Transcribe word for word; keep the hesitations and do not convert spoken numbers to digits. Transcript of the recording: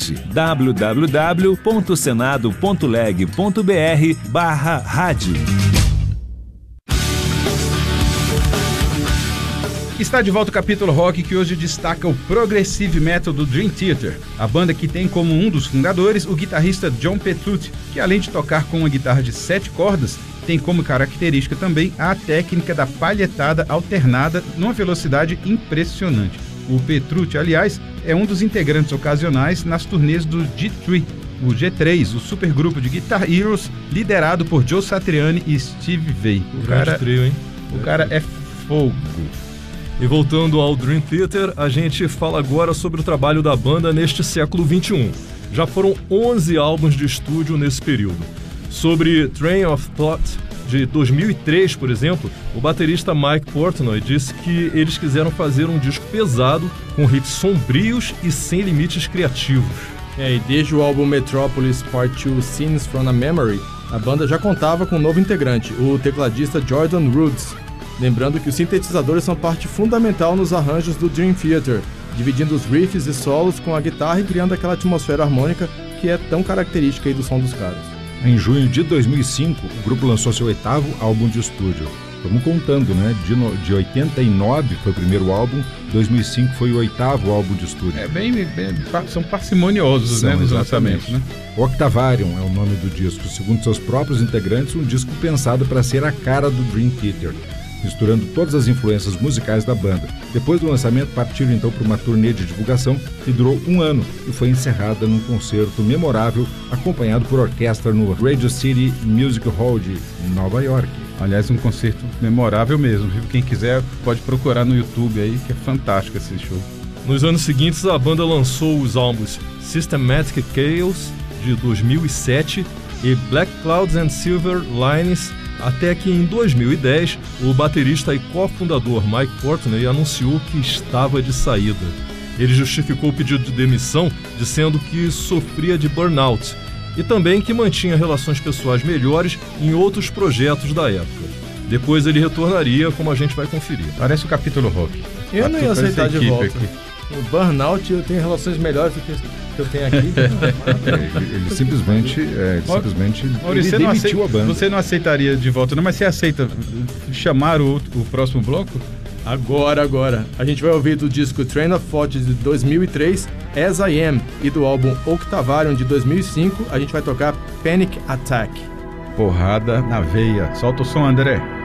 Acesse w w w ponto senado ponto leg ponto b r barra rádio. Está de volta o Capítulo Rock, que hoje destaca o Progressive Metal do Dream Theater, a banda que tem como um dos fundadores o guitarrista John Petrucci, que além de tocar com uma guitarra de sete cordas, tem como característica também a técnica da palhetada alternada numa velocidade impressionante. O Petrucci, aliás, é um dos integrantes ocasionais nas turnês do G três, o G três, o supergrupo de Guitar Heroes, liderado por Joe Satriani e Steve Vai. O cara, trio, hein? O cara é fogo. E voltando ao Dream Theater, a gente fala agora sobre o trabalho da banda neste século vinte e um. Já foram onze álbuns de estúdio nesse período. Sobre Train of Thought, de dois mil e três, por exemplo, o baterista Mike Portnoy disse que eles quiseram fazer um disco pesado, com riffs sombrios e sem limites criativos. É, e desde o álbum Metropolis Part dois Scenes from a Memory, a banda já contava com um novo integrante, o tecladista Jordan Rhodes. Lembrando que os sintetizadores são parte fundamental nos arranjos do Dream Theater, dividindo os riffs e solos com a guitarra e criando aquela atmosfera harmônica que é tão característica aí do som dos caras. Em junho de dois mil e cinco, o grupo lançou seu oitavo álbum de estúdio. Vamos contando, né? De, no, de oitenta e nove foi o primeiro álbum, dois mil e cinco foi o oitavo álbum de estúdio. É bem, bem são parcimoniosos, são, né, nos lançamentos, né? Octavarium é o nome do disco, segundo seus próprios integrantes, um disco pensado para ser a cara do Dream Theater, misturando todas as influências musicais da banda. Depois do lançamento, partiram então para uma turnê de divulgação que durou um ano e foi encerrada num concerto memorável, acompanhado por orquestra no Radio City Music Hall de Nova York. Aliás, um concerto memorável mesmo, viu? Quem quiser pode procurar no YouTube aí, que é fantástico esse show. Nos anos seguintes, a banda lançou os álbuns Systematic Chaos, de dois mil e sete, e Black Clouds and Silver Linings, até que em dois mil e dez, o baterista e cofundador Mike Portnoy anunciou que estava de saída. Ele justificou o pedido de demissão dizendo que sofria de burnout e também que mantinha relações pessoais melhores em outros projetos da época. Depois ele retornaria, como a gente vai conferir. Parece o Capítulo Rock. Eu não ia aceitar de volta. Aqui. O burnout, eu tenho relações melhores do que que eu tenho aqui. ele, ele simplesmente, é, ele simplesmente Maurício, ele você demitiu não aceita, a banda. Você não aceitaria de volta, não, mas você aceita chamar o, o próximo bloco? Agora, agora. A gente vai ouvir do disco Train of Thought de dois mil e três, As I Am, e do álbum Octavarium de dois mil e cinco, a gente vai tocar Panic Attack. Porrada na veia. Solta o som, André.